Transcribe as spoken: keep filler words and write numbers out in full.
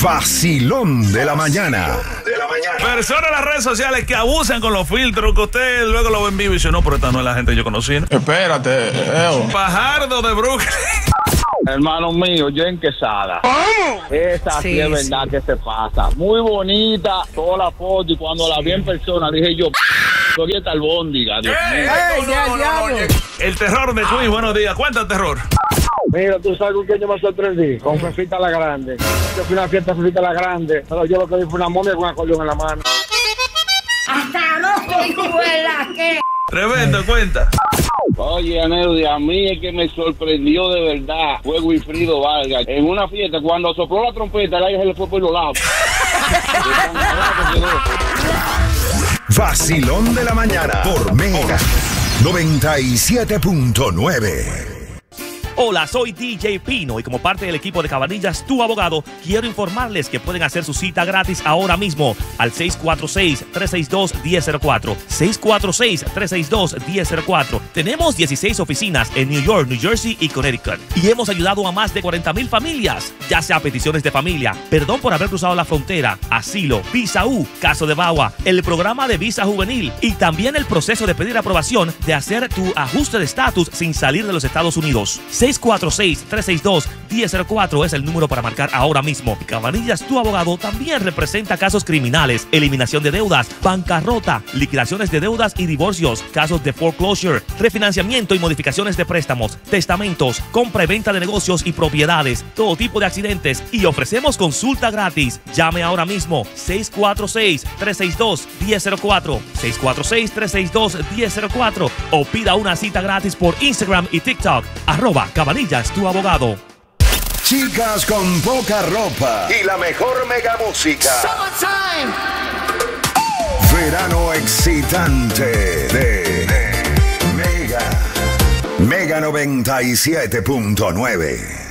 Vacilón de la mañana. Personas en las redes sociales que abusan con los filtros, que usted luego lo ve en vivo y dice, no, pero esta no es la gente que yo conocí. Espérate, Eo. Fajardo de Brooklyn. Hermano mío, Jen Quesada. ¿Cómo? Esa sí, sí es verdad sí. que se pasa. Muy bonita, toda la foto, y cuando la vi en persona dije yo, soy esta albóndiga, Dios mío. ¡Ey, no, no, no, no, el terror de Queen, buenos días. Cuenta el terror. Mira, tú sabes con quién yo me sorprendí. Con Fefita la Grande. Yo fui a una fiesta de Fefita la Grande, pero yo lo que vi fue una momia con un acordeón en la mano. Hasta no escuela, ¿qué? Tremendo, cuenta. Oye, Aneudi, a mí es que me sorprendió de verdad fue Wilfrido Vargas. En una fiesta, cuando sopló la trompeta, el aire se le fue por los lados. Vacilón de la mañana por Mega noventa y siete punto nueve. Hola, soy D J Pino y como parte del equipo de Cabanillas, tu abogado, quiero informarles que pueden hacer su cita gratis ahora mismo al seis cuatro seis, tres seis dos, uno cero cero cuatro. seis cuatro seis, tres seis dos, uno cero cero cuatro. Tenemos dieciséis oficinas en New York, New Jersey y Connecticut y hemos ayudado a más de cuarenta mil familias, ya sea peticiones de familia, perdón por haber cruzado la frontera, asilo, visa U, caso de V A W A, el programa de visa juvenil y también el proceso de pedir aprobación de hacer tu ajuste de estatus sin salir de los Estados Unidos. seis cuatro seis, tres seis dos, uno cero cero cuatro es el número para marcar ahora mismo. Cabanillas, tu abogado, también representa casos criminales, eliminación de deudas, bancarrota, liquidaciones de deudas y divorcios, casos de foreclosure, refinanciamiento y modificaciones de préstamos, testamentos, compra y venta de negocios y propiedades, todo tipo de accidentes y ofrecemos consulta gratis. Llame ahora mismo seis cuatro seis, tres seis dos, uno cero cero cuatro, seis cuatro seis, tres seis dos, uno cero cero cuatro o pida una cita gratis por Instagram y TikTok, arroba Cabanillas, tu abogado. Chicas con poca ropa y la mejor mega música. Summertime. Verano excitante de, de Mega. Mega noventa y siete punto nueve.